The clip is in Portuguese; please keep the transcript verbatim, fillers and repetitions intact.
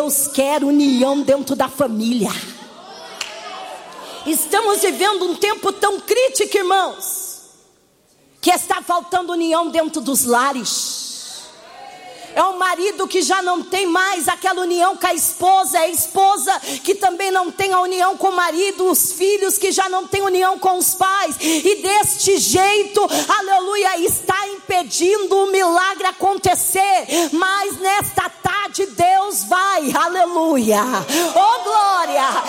Deus quer união dentro da família. Estamos vivendo um tempo tão crítico, irmãos, que está faltando união dentro dos lares. É o marido que já não tem mais aquela união com a esposa, é a esposa que também não tem a união com o marido, os filhos que já não tem união com os pais, e deste jeito, aleluia, está impedindo o milagre acontecer. Mas nesta tarde Deus vai, aleluia, oh glória,